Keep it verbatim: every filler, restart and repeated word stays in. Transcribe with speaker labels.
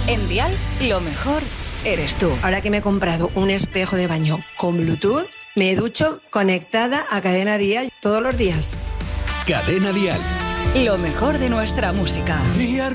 Speaker 1: En Dial, lo mejor eres tú.
Speaker 2: Ahora que me he comprado un espejo de baño con Bluetooth, me ducho conectada a Cadena Dial todos los días.
Speaker 3: Cadena Dial.
Speaker 1: Lo mejor de nuestra música.
Speaker 4: Fría